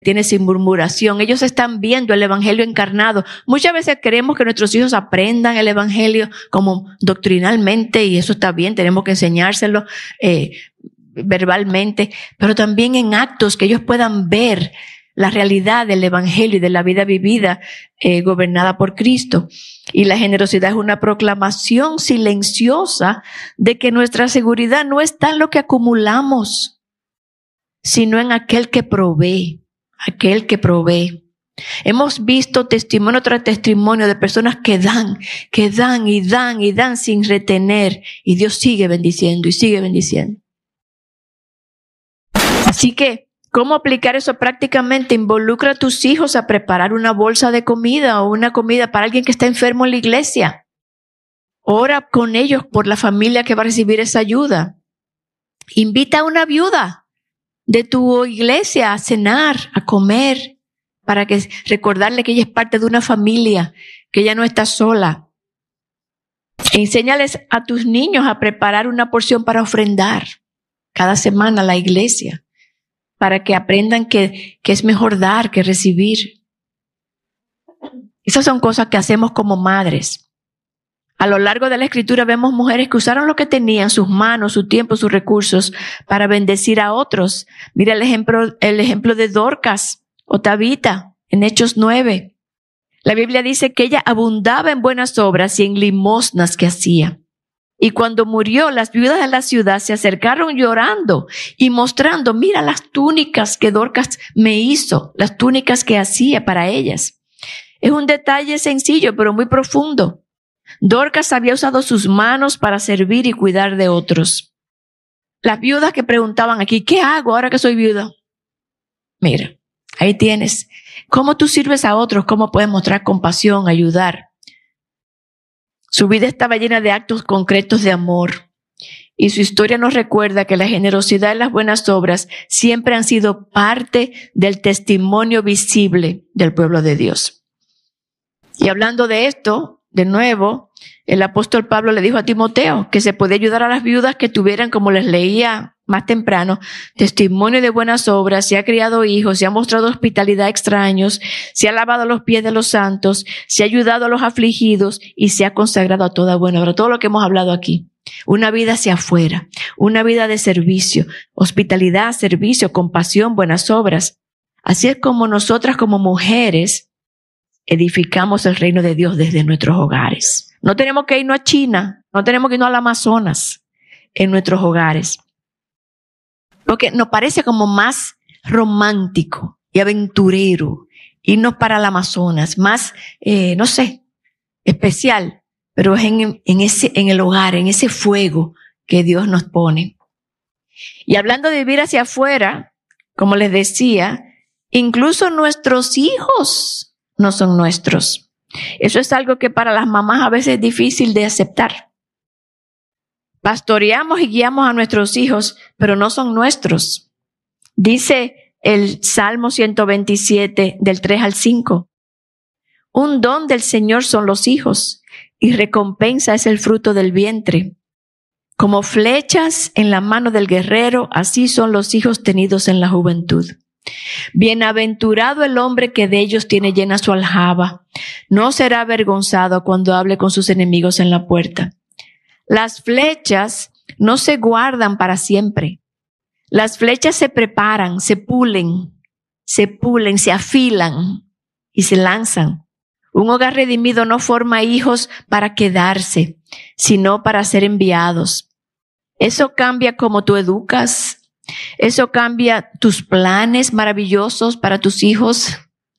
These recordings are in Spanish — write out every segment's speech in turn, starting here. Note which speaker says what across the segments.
Speaker 1: tiene sin murmuración. Ellos están viendo el evangelio encarnado. Muchas veces queremos que nuestros hijos aprendan el evangelio como doctrinalmente, y eso está bien, tenemos que enseñárselo verbalmente, pero también en actos, que ellos puedan ver la realidad del evangelio y de la vida vivida gobernada por Cristo. Y la generosidad es una proclamación silenciosa de que nuestra seguridad no está en lo que acumulamos, sino en aquel que provee. Aquel que provee. Hemos visto testimonio tras testimonio de personas que dan y dan sin retener, y Dios sigue bendiciendo y sigue bendiciendo. Así que, ¿cómo aplicar eso prácticamente? Involucra a tus hijos a preparar una bolsa de comida o una comida para alguien que está enfermo en la iglesia. Ora con ellos por la familia que va a recibir esa ayuda. Invita a una viuda de tu iglesia a cenar, a comer, para que recordarle que ella es parte de una familia, que ella no está sola. Enséñales a tus niños a preparar una porción para ofrendar cada semana a la iglesia, para que aprendan que es mejor dar que recibir. Esas son cosas que hacemos como madres. A lo largo de la Escritura vemos mujeres que usaron lo que tenían, sus manos, su tiempo, sus recursos, para bendecir a otros. Mira el ejemplo de Dorcas o Tabita en Hechos 9. La Biblia dice que ella abundaba en buenas obras y en limosnas que hacía. Y cuando murió, las viudas de la ciudad se acercaron llorando y mostrando, mira las túnicas que Dorcas me hizo, las túnicas que hacía para ellas. Es un detalle sencillo, pero muy profundo. Dorcas había usado sus manos para servir y cuidar de otros. Las viudas que preguntaban aquí, ¿qué hago ahora que soy viuda? Mira, ahí tienes. ¿Cómo tú sirves a otros? ¿Cómo puedes mostrar compasión, ayudar? Su vida estaba llena de actos concretos de amor. Y su historia nos recuerda que la generosidad y las buenas obras siempre han sido parte del testimonio visible del pueblo de Dios. Y hablando de esto, de nuevo, el apóstol Pablo le dijo a Timoteo que se podía ayudar a las viudas que tuvieran, como les leía más temprano, testimonio de buenas obras, se ha criado hijos, se ha mostrado hospitalidad a extraños, se ha lavado los pies de los santos, se ha ayudado a los afligidos y se ha consagrado a toda buena obra. Todo lo que hemos hablado aquí. Una vida hacia afuera, una vida de servicio, hospitalidad, servicio, compasión, buenas obras. Así es como nosotras como mujeres edificamos el reino de Dios desde nuestros hogares. No tenemos que irnos a China, no tenemos que irnos al Amazonas, en nuestros hogares. Porque nos parece como más romántico y aventurero irnos para el Amazonas, más, no sé, especial, pero es en el hogar, en ese fuego que Dios nos pone. Y hablando de vivir hacia afuera, como les decía, incluso nuestros hijos no son nuestros. Eso es algo que para las mamás a veces es difícil de aceptar. Pastoreamos y guiamos a nuestros hijos, pero no son nuestros. Dice el Salmo 127, del 3 al 5. Un don del Señor son los hijos, y recompensa es el fruto del vientre. Como flechas en la mano del guerrero, así son los hijos tenidos en la juventud. Bienaventurado el hombre que de ellos tiene llena su aljaba. No será avergonzado cuando hable con sus enemigos en la puerta. Las flechas no se guardan para siempre. Las flechas se preparan, se pulen, se afilan y se lanzan. Un hogar redimido no forma hijos para quedarse, sino para ser enviados. Eso cambia cómo tú educas. Eso cambia tus planes maravillosos para tus hijos,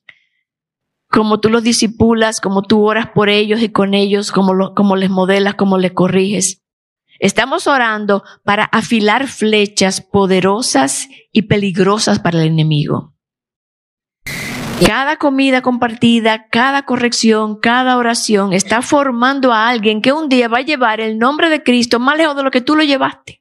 Speaker 1: como tú los discipulas, como tú oras por ellos y con ellos, como les modelas, como les corriges. Estamos orando para afilar flechas poderosas y peligrosas para el enemigo. Cada comida compartida, cada corrección, cada oración está formando a alguien que un día va a llevar el nombre de Cristo más lejos de lo que tú lo llevaste.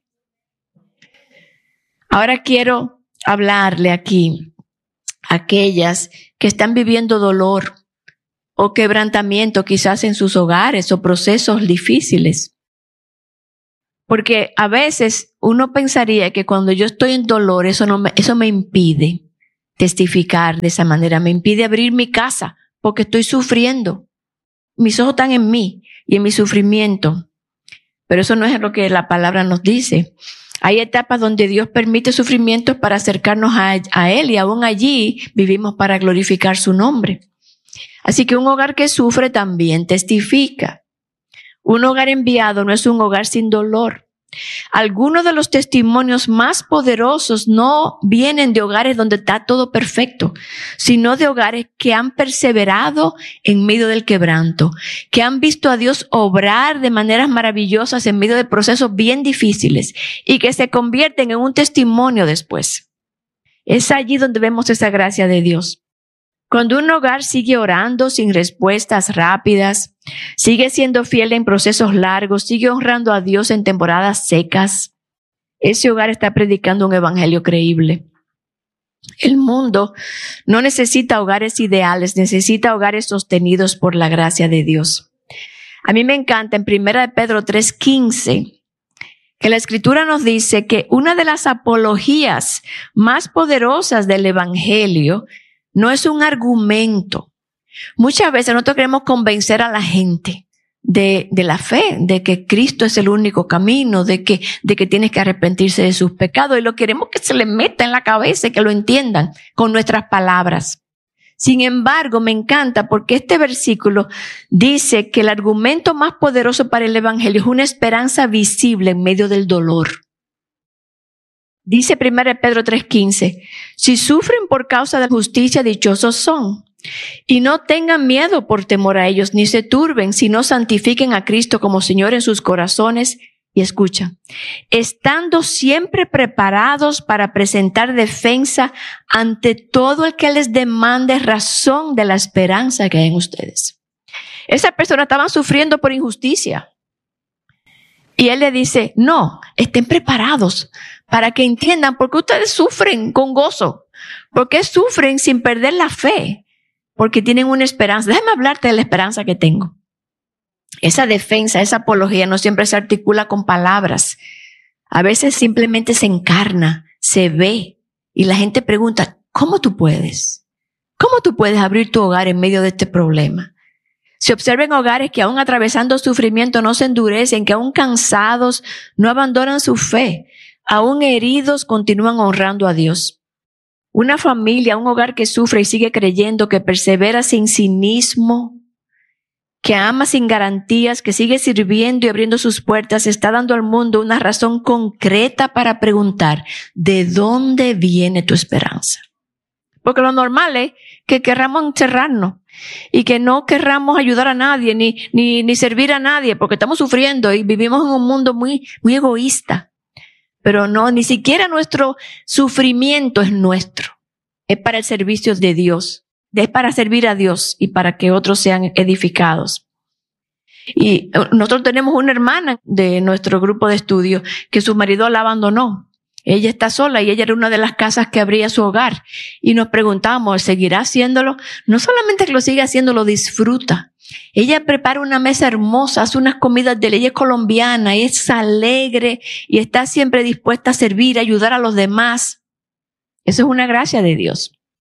Speaker 1: Ahora quiero hablarle aquí a aquellas que están viviendo dolor o quebrantamiento quizás en sus hogares o procesos difíciles. Porque a veces uno pensaría que cuando yo estoy en dolor eso me impide. testificar de esa manera. Me impide abrir mi casa porque estoy sufriendo. Mis ojos están en mí y en mi sufrimiento. Pero eso no es lo que la palabra nos dice. Hay etapas donde Dios permite sufrimientos para acercarnos a Él, y aún allí vivimos para glorificar su nombre. Así que un hogar que sufre también testifica. Un hogar enviado no es un hogar sin dolor. Algunos de los testimonios más poderosos no vienen de hogares donde está todo perfecto, sino de hogares que han perseverado en medio del quebranto, que han visto a Dios obrar de maneras maravillosas en medio de procesos bien difíciles y que se convierten en un testimonio después. Es allí donde vemos esa gracia de Dios. Cuando un hogar sigue orando sin respuestas rápidas, sigue siendo fiel en procesos largos, sigue honrando a Dios en temporadas secas, ese hogar está predicando un evangelio creíble. El mundo no necesita hogares ideales, necesita hogares sostenidos por la gracia de Dios. A mí me encanta en 1 Pedro 3:15 que la Escritura nos dice que una de las apologías más poderosas del evangelio no es un argumento. Muchas veces nosotros queremos convencer a la gente de la fe, de que Cristo es el único camino, de que tienes que arrepentirse de sus pecados, y lo queremos que se les meta en la cabeza y que lo entiendan con nuestras palabras. Sin embargo, me encanta porque este versículo dice que el argumento más poderoso para el evangelio es una esperanza visible en medio del dolor. Dice 1 Pedro 3:15, si sufren por causa de la justicia, dichosos son. Y no tengan miedo por temor a ellos, ni se turben, sino santifiquen a Cristo como Señor en sus corazones. Y escucha, estando siempre preparados para presentar defensa ante todo el que les demande razón de la esperanza que hay en ustedes. Esas personas estaban sufriendo por injusticia. Y él le dice, no, estén preparados para que entiendan por qué ustedes sufren con gozo, por qué sufren sin perder la fe, porque tienen una esperanza. Déjame hablarte de la esperanza que tengo. Esa defensa, esa apología no siempre se articula con palabras. A veces simplemente se encarna, se ve, y la gente pregunta, ¿cómo tú puedes? ¿Cómo tú puedes abrir tu hogar en medio de este problema? Se observan hogares que aún atravesando sufrimiento no se endurecen, que aún cansados no abandonan su fe, aún heridos continúan honrando a Dios. Una familia, un hogar que sufre y sigue creyendo, que persevera sin cinismo, que ama sin garantías, que sigue sirviendo y abriendo sus puertas, está dando al mundo una razón concreta para preguntar, ¿de dónde viene tu esperanza? Porque lo normal es que querramos encerrarnos y que no querramos ayudar a nadie ni servir a nadie porque estamos sufriendo y vivimos en un mundo muy egoísta. Pero no, ni siquiera nuestro sufrimiento es nuestro. Es para el servicio de Dios. Es para servir a Dios y para que otros sean edificados. Y nosotros tenemos una hermana de nuestro grupo de estudio que su marido la abandonó. Ella está sola y ella era una de las casas que abría su hogar. Y nos preguntamos, ¿seguirá haciéndolo? No solamente que lo sigue haciendo, lo disfruta. Ella prepara una mesa hermosa, hace unas comidas de ley colombiana, es alegre y está siempre dispuesta a servir, a ayudar a los demás. Eso es una gracia de Dios.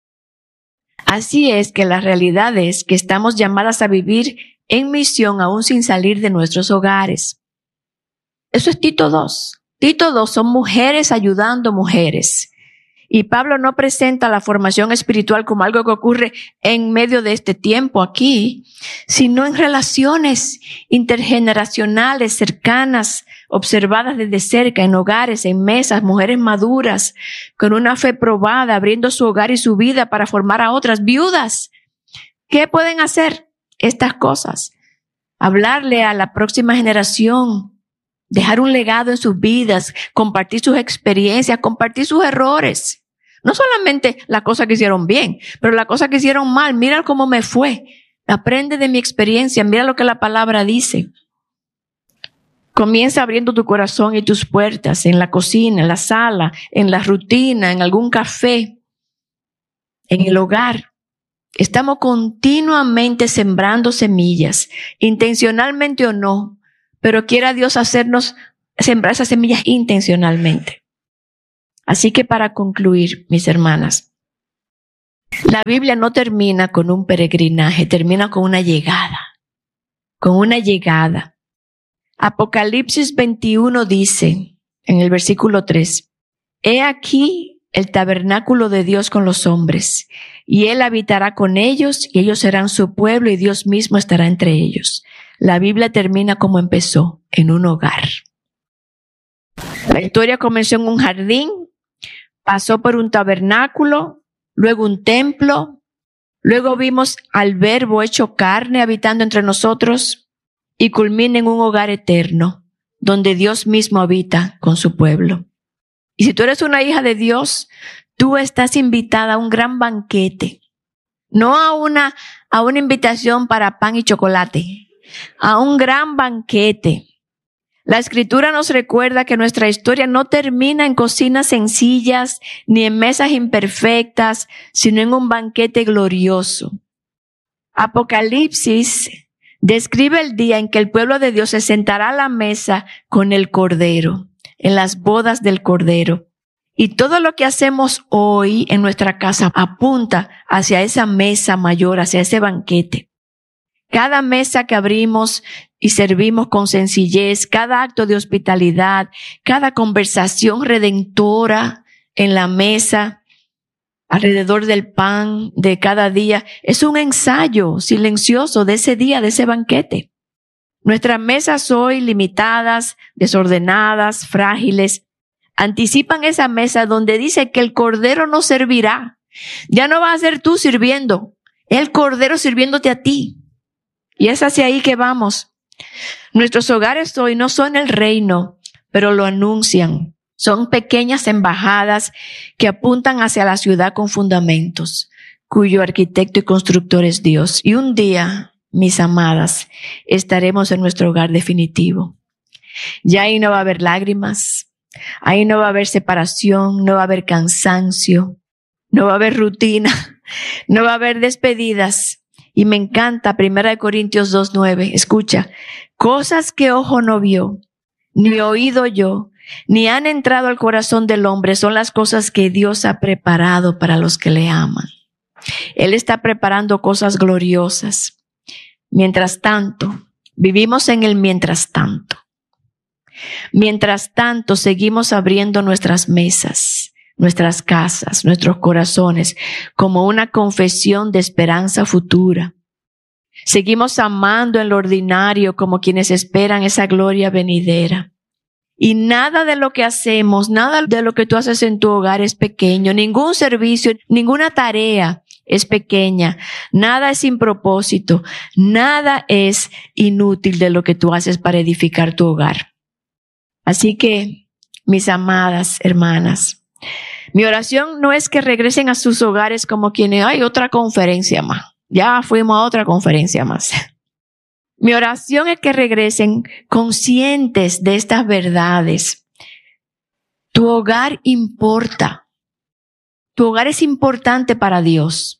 Speaker 1: Así es que la realidad es que estamos llamadas a vivir en misión aún sin salir de nuestros hogares. Eso es Tito 2. Tito 2 son mujeres ayudando mujeres. Y Pablo no presenta la formación espiritual como algo que ocurre en medio de este tiempo aquí, sino en relaciones intergeneracionales, cercanas, observadas desde cerca, en hogares, en mesas, mujeres maduras, con una fe probada, abriendo su hogar y su vida para formar a otras viudas. ¿Qué pueden hacer estas cosas? Hablarle a la próxima generación, dejar un legado en sus vidas, compartir sus experiencias, compartir sus errores. No solamente las cosas que hicieron bien, pero las cosas que hicieron mal. Mira cómo me fue. Aprende de mi experiencia. Mira lo que la palabra dice. Comienza abriendo tu corazón y tus puertas en la cocina, en la sala, en la rutina, en algún café, en el hogar. Estamos continuamente sembrando semillas, intencionalmente o no. Pero quiera Dios hacernos sembrar esas semillas intencionalmente. Así que para concluir, mis hermanas, La Biblia no termina con un peregrinaje, termina con una llegada. Con una llegada. Apocalipsis 21 dice, en el versículo 3, He aquí el tabernáculo de Dios con los hombres, y Él habitará con ellos, y ellos serán su pueblo, y Dios mismo estará entre ellos. La Biblia termina como empezó, en un hogar. La historia comenzó en un jardín, pasó por un tabernáculo, luego un templo, luego vimos al Verbo hecho carne habitando entre nosotros y culmina en un hogar eterno, donde Dios mismo habita con su pueblo. Y si tú eres una hija de Dios, tú estás invitada a un gran banquete, no a una invitación para pan y chocolate, a un gran banquete. La Escritura nos recuerda que nuestra historia no termina en cocinas sencillas ni en mesas imperfectas, sino en un banquete glorioso. Apocalipsis describe el día en que el pueblo de Dios se sentará a la mesa con el Cordero, en las bodas del Cordero. Y todo lo que hacemos hoy en nuestra casa apunta hacia esa mesa mayor, hacia ese banquete. Cada mesa que abrimos y servimos con sencillez, cada acto de hospitalidad, cada conversación redentora en la mesa, alrededor del pan de cada día, es un ensayo silencioso de ese día, de ese banquete. Nuestras mesas hoy limitadas, desordenadas, frágiles, anticipan esa mesa donde dice que el Cordero nos servirá. Ya no vas a ser tú sirviendo, el Cordero sirviéndote a ti. Y es hacia ahí que vamos. Nuestros hogares hoy no son el reino, pero lo anuncian. Son pequeñas embajadas que apuntan hacia la ciudad con fundamentos, cuyo arquitecto y constructor es Dios. Y un día, mis amadas, estaremos en nuestro hogar definitivo. Ya ahí no va a haber lágrimas, ahí no va a haber separación, no va a haber cansancio, no va a haber rutina, no va a haber despedidas. Y me encanta 1 Corintios 2:9. Escucha, cosas que ojo no vio, ni oído yo, ni han entrado al corazón del hombre, son las cosas que Dios ha preparado para los que le aman. Él está preparando cosas gloriosas. Mientras tanto, vivimos en el mientras tanto. Mientras tanto, seguimos abriendo nuestras mesas, nuestras casas, nuestros corazones, como una confesión de esperanza futura. Seguimos amando en lo ordinario como quienes esperan esa gloria venidera. Y nada de lo que hacemos, nada de lo que tú haces en tu hogar es pequeño. Ningún servicio, ninguna tarea es pequeña. Nada es sin propósito. Nada es inútil de lo que tú haces para edificar tu hogar. Así que, mis amadas hermanas, mi oración no es que regresen a sus hogares como quienes, hay otra conferencia más. Ya fuimos a otra conferencia más. Mi oración es que regresen conscientes de estas verdades. Tu hogar importa. Tu hogar es importante para Dios.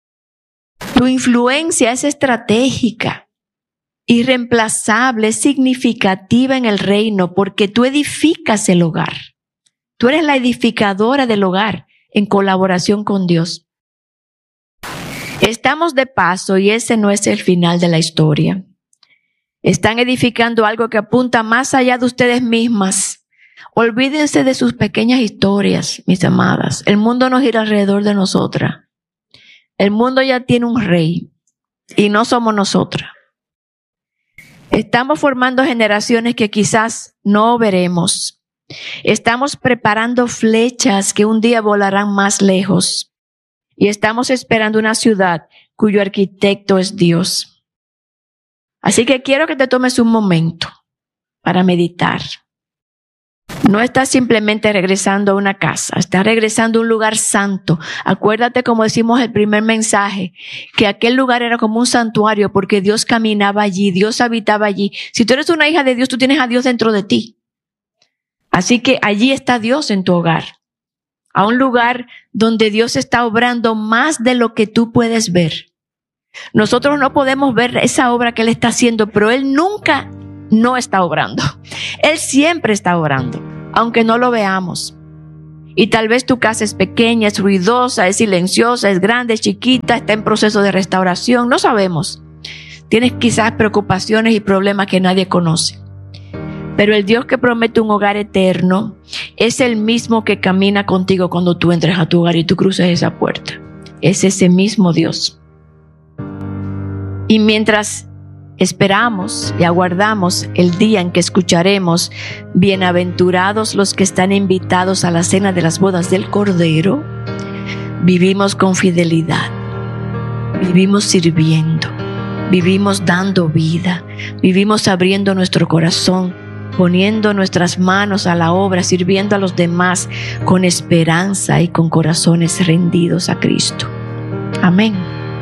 Speaker 1: Tu influencia es estratégica, irreemplazable, significativa en el reino, porque tú edificas el hogar. Tú eres la edificadora del hogar en colaboración con Dios. Estamos de paso y ese no es el final de la historia. Están edificando algo que apunta más allá de ustedes mismas. Olvídense de sus pequeñas historias, mis amadas. El mundo no gira alrededor de nosotras. El mundo ya tiene un rey y no somos nosotras. Estamos formando generaciones que quizás no veremos. Estamos preparando flechas que un día volarán más lejos. Y estamos esperando una ciudad cuyo arquitecto es Dios. Así que quiero que te tomes un momento para meditar. No estás simplemente regresando a una casa, estás regresando a un lugar santo. Acuérdate, como decimos el primer mensaje, que aquel lugar era como un santuario porque Dios caminaba allí, Dios habitaba allí. Si tú eres una hija de Dios, tú tienes a Dios dentro de ti. Así que allí está Dios en tu hogar. A un lugar donde Dios está obrando más de lo que tú puedes ver. Nosotros no podemos ver esa obra que Él está haciendo, pero Él nunca no está obrando. Él siempre está obrando, aunque no lo veamos. Y tal vez tu casa es pequeña, es ruidosa, es silenciosa, es grande, es chiquita, está en proceso de restauración, no sabemos. Tienes quizás preocupaciones y problemas que nadie conoce. Pero el Dios que promete un hogar eterno es el mismo que camina contigo cuando tú entres a tu hogar y tú cruces esa puerta. Es ese mismo Dios. Y mientras esperamos y aguardamos el día en que escucharemos: bienaventurados los que están invitados a la cena de las bodas del Cordero, vivimos con fidelidad, vivimos sirviendo, vivimos dando vida, vivimos abriendo nuestro corazón, poniendo nuestras manos a la obra, sirviendo a los demás con esperanza y con corazones rendidos a Cristo. Amén.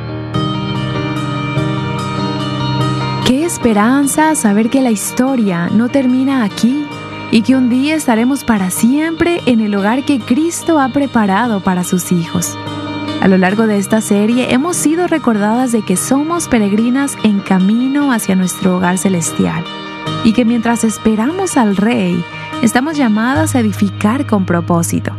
Speaker 2: Qué esperanza saber que la historia no termina aquí y que un día estaremos para siempre en el hogar que Cristo ha preparado para sus hijos. A lo largo de esta serie hemos sido recordadas de que somos peregrinas en camino hacia nuestro hogar celestial y que mientras esperamos al Rey, estamos llamadas a edificar con propósito.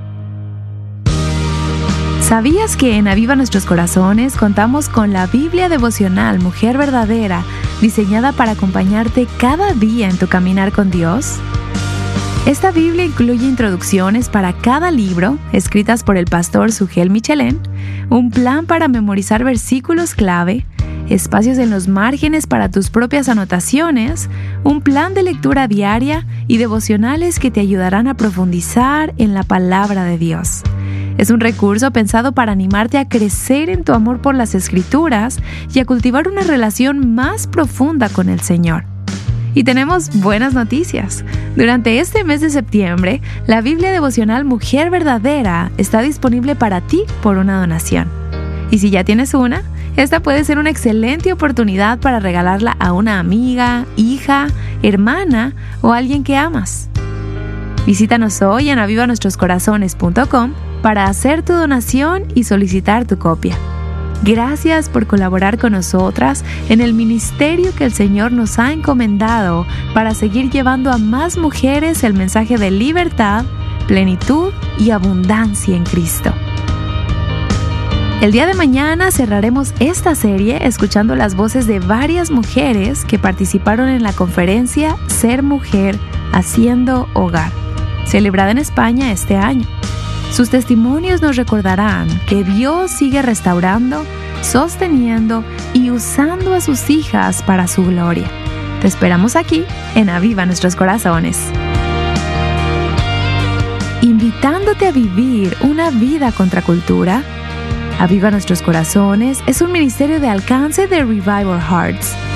Speaker 2: ¿Sabías que en Aviva Nuestros Corazones contamos con la Biblia devocional Mujer Verdadera, diseñada para acompañarte cada día en tu caminar con Dios? Esta Biblia incluye introducciones para cada libro, escritas por el pastor Sugel Michelén, un plan para memorizar versículos clave, espacios en los márgenes para tus propias anotaciones, un plan de lectura diaria y devocionales que te ayudarán a profundizar en la palabra de Dios. Es un recurso pensado para animarte a crecer en tu amor por las Escrituras y a cultivar una relación más profunda con el Señor. Y tenemos buenas noticias. Durante este mes de septiembre, la Biblia devocional Mujer Verdadera está disponible para ti por una donación. Y si ya tienes una, esta puede ser una excelente oportunidad para regalarla a una amiga, hija, hermana o alguien que amas. Visítanos hoy en avivanuestroscorazones.com para hacer tu donación y solicitar tu copia. Gracias por colaborar con nosotras en el ministerio que el Señor nos ha encomendado para seguir llevando a más mujeres el mensaje de libertad, plenitud y abundancia en Cristo. El día de mañana cerraremos esta serie escuchando las voces de varias mujeres que participaron en la conferencia Ser Mujer Haciendo Hogar, celebrada en España este año. Sus testimonios nos recordarán que Dios sigue restaurando, sosteniendo y usando a sus hijas para su gloria. Te esperamos aquí en Aviva Nuestros Corazones. Invitándote a vivir una vida contracultura, Aviva Nuestros Corazones es un ministerio de alcance de Revival Hearts,